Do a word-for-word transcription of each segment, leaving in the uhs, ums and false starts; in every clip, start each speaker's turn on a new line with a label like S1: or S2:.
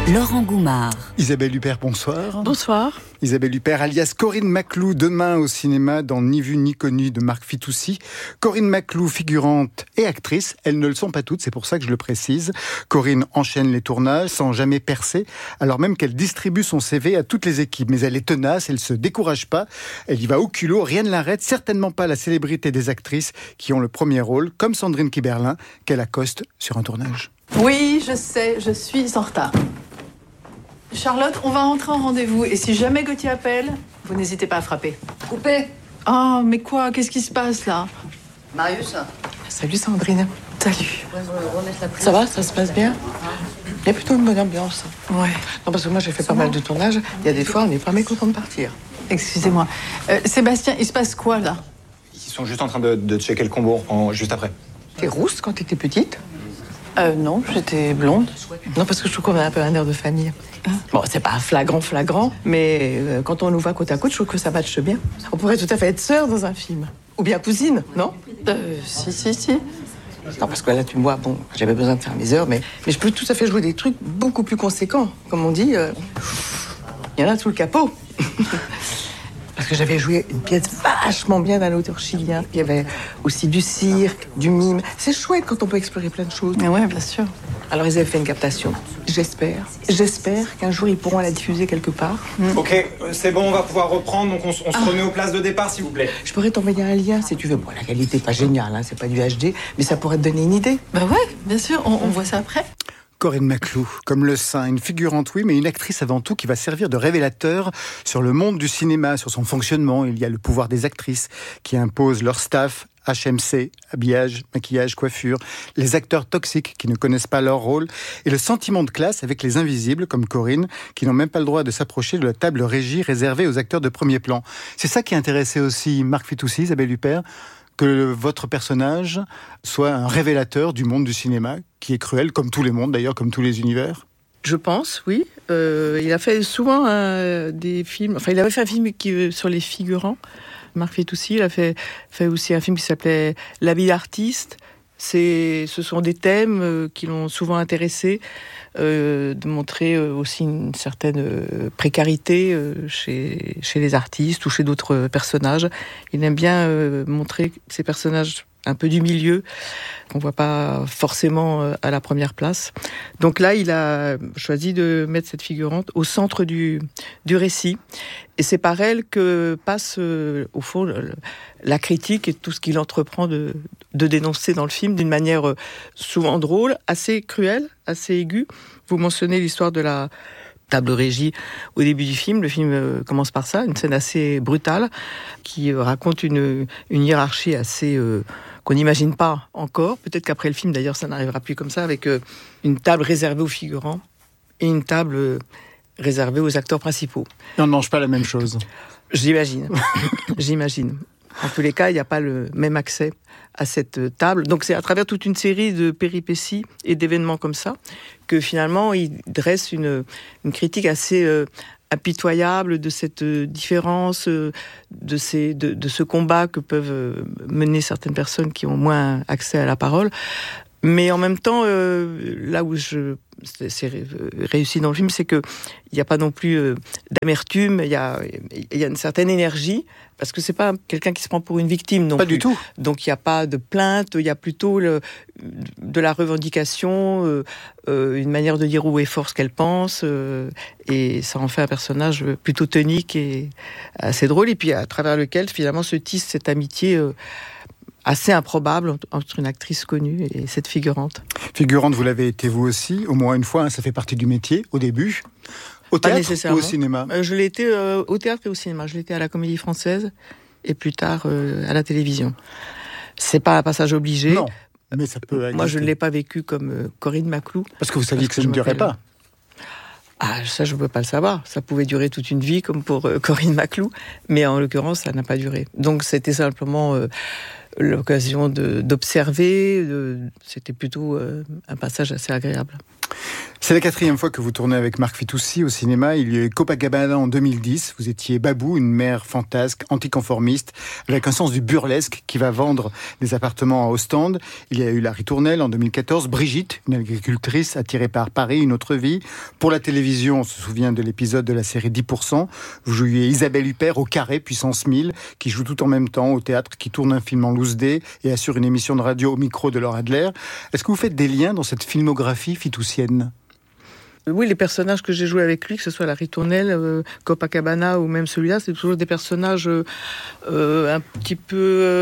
S1: Laurent Goumard.
S2: Isabelle Huppert, bonsoir.
S3: Bonsoir.
S2: Isabelle Huppert, alias Corinne Maclou, demain au cinéma dans Ni vu ni connu de Marc Fitoussi. Corinne Maclou, figurante et actrice, elles ne le sont pas toutes, c'est pour ça que je le précise. Corinne enchaîne les tournages sans jamais percer, alors même qu'elle distribue son C V à toutes les équipes. Mais elle est tenace, elle se décourage pas, elle y va au culot, rien ne l'arrête, certainement pas la célébrité des actrices qui ont le premier rôle, comme Sandrine Kiberlin, qu'elle accoste sur un tournage.
S3: Oui, je sais, je suis en retard. Charlotte, on va rentrer en rendez-vous. Et si jamais Gauthier appelle, vous n'hésitez pas à frapper.
S4: Coupé.
S3: Oh, mais quoi? Qu'est-ce qui se passe, là?
S4: Marius.
S3: Salut, Sandrine. Salut.
S4: Ça va, ça se passe bien? Il y a plutôt une bonne ambiance.
S3: Ouais.
S4: Non, parce que moi, j'ai fait pas mal de tournages. Il y a des fois, on n'est pas mécontent de partir.
S3: Excusez-moi. Euh, Sébastien, il se passe quoi, là?
S5: Ils sont juste en train de, de checker le combo, en, juste après.
S4: T'es rousse quand t'étais petite?
S3: Euh, non, j'étais blonde.
S4: Non, parce que je trouve qu'on a un peu un air de famille.
S3: Hein?
S4: Bon, c'est pas flagrant, flagrant, mais euh, quand on nous voit côte à côte, je trouve que ça matche bien. On pourrait tout à fait être sœurs dans un film. Ou bien cousine, non?
S3: Euh, si, si, si.
S4: Non, parce que là, tu me vois, bon, j'avais besoin de faire mes heures, mais, mais je peux tout à fait jouer des trucs beaucoup plus conséquents. Comme on dit, euh, il y en a sous le capot. Parce que j'avais joué une pièce vachement bien d'un auteur chilien. Il y avait aussi du cirque, du mime. C'est chouette quand on peut explorer plein de choses.
S3: Mais ouais, bien sûr.
S4: Alors, ils avaient fait une captation. J'espère, j'espère qu'un jour, ils pourront la diffuser quelque part.
S5: Mm. Ok, euh, c'est bon, on va pouvoir reprendre, donc on, s- on se
S4: Ah.
S5: remet aux places de départ, s'il vous plaît.
S4: Je pourrais t'envoyer un lien, si tu veux. Bon, la qualité n'est pas géniale, hein, c'est pas du H D, mais ça pourrait te donner une idée.
S3: Bah ouais, bien sûr, on, on voit ça après.
S2: Corinne Maclou, comme le sein, une figurante, oui, mais une actrice avant tout qui va servir de révélateur sur le monde du cinéma, sur son fonctionnement. Il y a le pouvoir des actrices qui imposent leur staff, H M C, habillage, maquillage, coiffure, les acteurs toxiques qui ne connaissent pas leur rôle, et le sentiment de classe avec les invisibles, comme Corinne, qui n'ont même pas le droit de s'approcher de la table régie réservée aux acteurs de premier plan. C'est ça qui intéressait aussi Marc Fitoussi, Isabelle Huppert, que votre personnage soit un révélateur du monde du cinéma, qui est cruel, comme tous les mondes d'ailleurs, comme tous les univers.
S6: Je pense, oui. Euh, il a fait souvent euh, des films... Enfin, il avait fait un film qui, sur les figurants. Marc Fitoussi, il a fait, fait aussi un film qui s'appelait « La vie d'artiste ». C'est, ce sont des thèmes euh, qui l'ont souvent intéressé, euh, de montrer euh, aussi une certaine euh, précarité euh, chez, chez les artistes ou chez d'autres personnages. Il aime bien euh, montrer ces personnages un peu du milieu, qu'on voit pas forcément euh, à la première place. Donc là, il a choisi de mettre cette figurante au centre du, du récit. Et c'est par elle que passe, euh, au fond, le, la critique et tout ce qu'il entreprend de, de dénoncer dans le film d'une manière euh, souvent drôle, assez cruelle, assez aiguë. Vous mentionnez l'histoire de la table régie au début du film. Le film euh, commence par ça, une scène assez brutale qui euh, raconte une, une hiérarchie assez... Euh, qu'on n'imagine pas encore. Peut-être qu'après le film, d'ailleurs, ça n'arrivera plus comme ça, avec euh, une table réservée aux figurants et une table euh, réservée aux acteurs principaux.
S2: Et on ne mange pas la même chose.
S6: J'imagine. J'imagine. En tous les cas, il n'y a pas le même accès à cette table. Donc c'est à travers toute une série de péripéties et d'événements comme ça que finalement, il dresse une, une critique assez... Euh, impitoyable de cette différence, de, ces, de, de ce combat que peuvent mener certaines personnes qui ont moins accès à la parole. Mais en même temps, euh, là où je, c'est, c'est réussi dans le film, c'est qu'il n'y a pas non plus euh, d'amertume, il y a, il y a une certaine énergie, parce que c'est pas quelqu'un qui se prend pour une victime non
S2: pas
S6: plus.
S2: Pas du tout.
S6: Donc il n'y a pas de plainte, il y a plutôt le, de la revendication, euh, euh, une manière de dire haut et fort ce qu'elle pense, euh, et ça en fait un personnage plutôt tonique et assez drôle, et puis à travers lequel finalement se tisse cette amitié euh, assez improbable entre une actrice connue et cette figurante.
S2: Figurante, vous l'avez été vous aussi, au moins une fois, hein, ça fait partie du métier, au début. Au
S6: Pas
S2: théâtre
S6: nécessairement.
S2: ou au cinéma?
S6: euh, Je l'ai été euh, au théâtre et au cinéma. Je l'ai été à la Comédie Française et plus tard euh, à la télévision. C'est pas un passage obligé.
S2: Non, mais ça peut exister.
S6: Moi, je ne l'ai pas vécu comme euh, Corinne Maclou.
S2: Parce que vous saviez
S6: Parce
S2: que ça
S6: que
S2: ne
S6: je
S2: durait
S6: m'appelle-
S2: pas.
S6: Ah, ça, je ne peux pas le savoir. Ça pouvait durer toute une vie, comme pour euh, Corinne Maclou. Mais en l'occurrence, ça n'a pas duré. Donc, c'était simplement euh, l'occasion de, d'observer. De, c'était plutôt euh, un passage assez agréable.
S2: C'est la quatrième fois que vous tournez avec Marc Fitoussi au cinéma. Il y a eu Copacabana en deux mille dix. Vous étiez Babou, une mère fantasque, anticonformiste, avec un sens du burlesque qui va vendre des appartements à Ostende. Il y a eu La Ritournelle en deux mille quatorze. Brigitte, une agricultrice attirée par Paris, une autre vie. Pour la télévision, on se souvient de l'épisode de la série dix pour cent. Vous jouiez Isabelle Huppert au Carré, puissance mille, qui joue tout en même temps au théâtre, qui tourne un film en loose day et assure une émission de radio au micro de Laure Adler. Est-ce que vous faites des liens dans cette filmographie fitoussienne ?
S6: Oui, les personnages que j'ai joués avec lui, que ce soit La Ritournelle, euh, Copacabana ou même celui-là, c'est toujours des personnages euh, euh, un petit peu...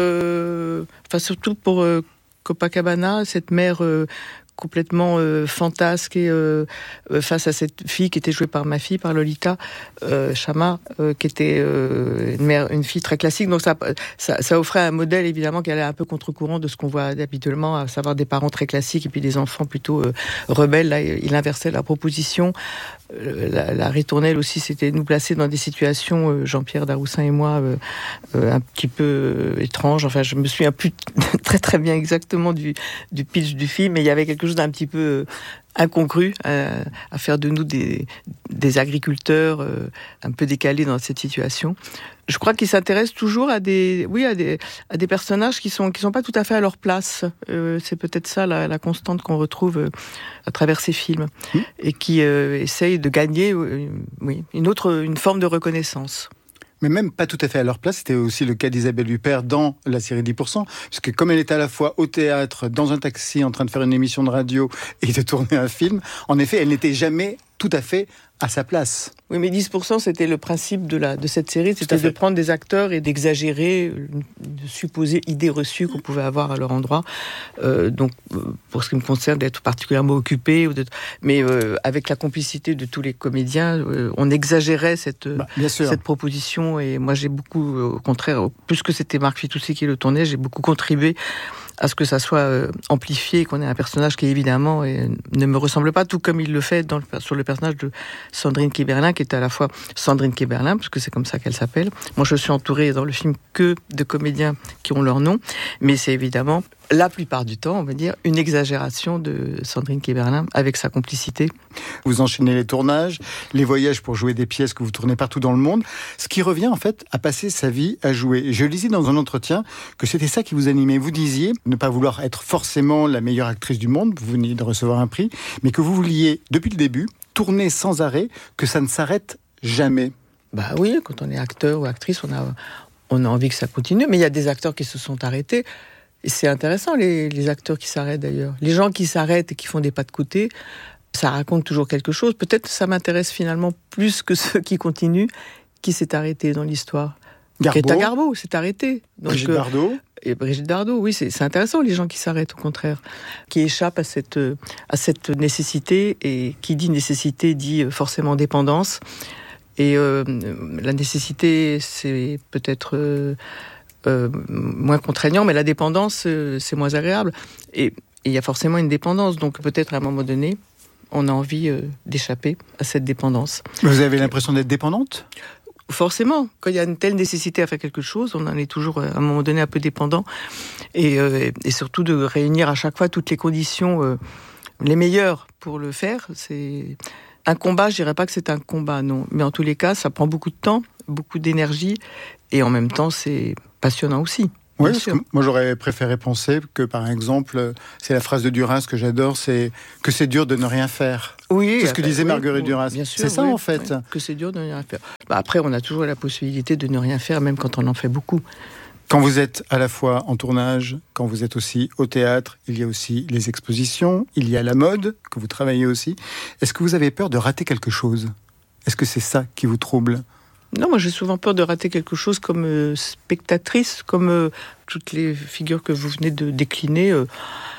S6: Euh, enfin, surtout pour euh, Copacabana, cette mère... Euh, complètement euh, fantasque et euh, face à cette fille qui était jouée par ma fille, par Lolita euh, Chama, euh, qui était euh, une, mère, une fille très classique. Donc ça, ça, ça offrait un modèle évidemment qui allait un peu contre-courant de ce qu'on voit habituellement, à savoir des parents très classiques et puis des enfants plutôt euh, rebelles. Là, il inversait la proposition. Euh, la, la Ritournelle aussi, c'était nous placer dans des situations, euh, Jean-Pierre Daroussin et moi, euh, euh, un petit peu euh, étranges. Enfin, je me souviens plus très très bien exactement du, du pitch du film, mais il y avait quelque chose d'un petit peu euh, incongru euh, à faire de nous des, des agriculteurs euh, un peu décalés dans cette situation. Je crois qu'il s'intéresse toujours à des, oui, à des, à des personnages qui sont, qui sont pas tout à fait à leur place. Euh, c'est peut-être ça la, la constante qu'on retrouve euh, à travers ces films, mmh. et qui euh, essayent de gagner, euh, oui, une autre, une forme de reconnaissance.
S2: Mais même pas tout à fait à leur place, c'était aussi le cas d'Isabelle Huppert dans la série dix pour cent, parce que comme elle était à la fois au théâtre, dans un taxi, en train de faire une émission de radio et de tourner un film, en effet, elle n'était jamais tout à fait à sa place.
S6: Oui, mais dix pour cent, c'était le principe de, la, de cette série, c'était de prendre des acteurs et d'exagérer de supposées idées reçues qu'on pouvait avoir à leur endroit. Euh, donc, pour ce qui me concerne, d'être particulièrement occupé, ou d'être... mais euh, avec la complicité de tous les comédiens, euh, on exagérait cette, bah, cette proposition. Et moi, j'ai beaucoup, au contraire, plus que c'était Marc Fitoussi qui le tournait, j'ai beaucoup contribué à ce que ça soit euh, amplifié, qu'on ait un personnage qui évidemment et, ne me ressemble pas, tout comme il le fait dans le, sur le personnage de Sandrine Kiberlin, qui est à la fois Sandrine Kiberlin, parce que c'est comme ça qu'elle s'appelle. Moi, je suis entourée dans le film que de comédiens qui ont leur nom, mais c'est évidemment, la plupart du temps, on va dire, une exagération de Sandrine Kiberlin avec sa complicité.
S2: Vous enchaînez les tournages, les voyages pour jouer des pièces que vous tournez partout dans le monde, ce qui revient en fait à passer sa vie à jouer. Je lisais dans un entretien que c'était ça qui vous animait. Vous disiez ne pas vouloir être forcément la meilleure actrice du monde, vous veniez de recevoir un prix, mais que vous vouliez, depuis le début, tourner sans arrêt, que ça ne s'arrête jamais.
S6: Bah oui, quand on est acteur ou actrice, on a, on a envie que ça continue, mais il y a des acteurs qui se sont arrêtés. Et c'est intéressant, les, les acteurs qui s'arrêtent d'ailleurs. Les gens qui s'arrêtent et qui font des pas de côté, ça raconte toujours quelque chose. Peut-être que ça m'intéresse finalement plus que ceux qui continuent, qui s'est arrêté dans l'histoire.
S2: Garbeau.
S6: Greta Garbo s'est arrêtée. Donc,
S2: Brigitte Bardot.
S6: Et Brigitte Bardot, oui, c'est, c'est intéressant, les gens qui s'arrêtent, au contraire, qui échappent à cette, à cette nécessité. Et qui dit nécessité dit forcément dépendance. Et euh, la nécessité, c'est peut-être... Euh, Euh, moins contraignant, mais la dépendance, euh, c'est moins agréable. Et il y a forcément une dépendance, donc peut-être à un moment donné, on a envie euh, d'échapper à cette dépendance.
S2: Vous avez l'impression d'être dépendante ?
S6: Forcément, quand il y a une telle nécessité à faire quelque chose, on en est toujours à un moment donné un peu dépendant. Et, euh, et surtout de réunir à chaque fois toutes les conditions euh, les meilleures pour le faire. C'est un combat, je dirais pas que c'est un combat, non. Mais en tous les cas, ça prend beaucoup de temps, beaucoup d'énergie, et en même temps, c'est passionnant aussi.
S2: Oui, parce que moi j'aurais préféré penser que, par exemple, c'est la phrase de Duras que j'adore, c'est que c'est dur de ne rien faire.
S6: Oui,
S2: c'est ce que disait
S6: oui,
S2: Marguerite
S6: oui,
S2: Duras.
S6: Bien sûr,
S2: c'est ça
S6: oui,
S2: en fait.
S6: Oui, que c'est dur de ne rien faire. Bah, après, on a toujours la possibilité de ne rien faire, même quand on en fait beaucoup.
S2: Quand vous êtes à la fois en tournage, quand vous êtes aussi au théâtre, il y a aussi les expositions, il y a la mode, que vous travaillez aussi. Est-ce que vous avez peur de rater quelque chose ? Est-ce que c'est ça qui vous trouble ?
S6: Non, moi j'ai souvent peur de rater quelque chose comme euh, spectatrice, comme euh, toutes les figures que vous venez de décliner. Euh,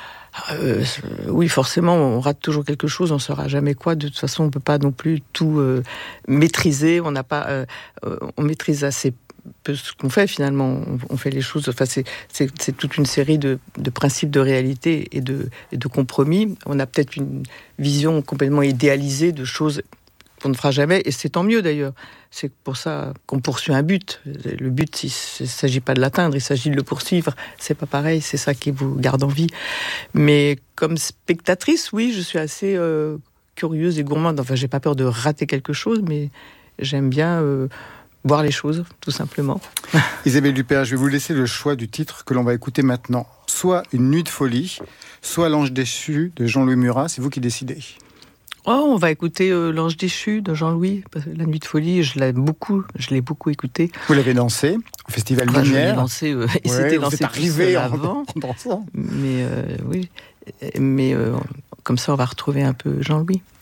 S6: euh, oui, forcément, on rate toujours quelque chose, on ne saura jamais quoi. De toute façon, on ne peut pas non plus tout euh, maîtriser. On n'a pas, euh, on maîtrise assez peu ce qu'on fait finalement. On, on fait les choses. Enfin, c'est, c'est, c'est toute une série de, de principes de réalité et de, et de compromis. On a peut-être une vision complètement idéalisée de choses qu'on ne fera jamais, et c'est tant mieux d'ailleurs. C'est pour ça qu'on poursuit un but. Le but, il ne s'agit pas de l'atteindre, il s'agit de le poursuivre. C'est pas pareil, c'est ça qui vous garde en vie. Mais comme spectatrice, oui, je suis assez euh, curieuse et gourmande. Enfin, j'ai pas peur de rater quelque chose, mais j'aime bien euh, voir les choses, tout simplement.
S2: Isabelle Duperre, je vais vous laisser le choix du titre que l'on va écouter maintenant. Soit Une nuit de folie, soit L'ange déchu de Jean-Louis Murat. C'est vous qui décidez.
S6: Oh, on va écouter euh, L'ange déchu de Jean-Louis. La nuit de folie, je l'aime beaucoup. Je l'ai beaucoup écouté.
S2: Vous l'avez dansé au Festival
S6: enfin,
S2: Lumière.
S6: Je l'ai dansé. Euh, et
S2: ouais,
S6: c'était dansé
S2: arrivé en,
S6: avant.
S2: en dansant.
S6: Mais euh, oui. Mais euh, comme ça, on va retrouver un peu Jean-Louis.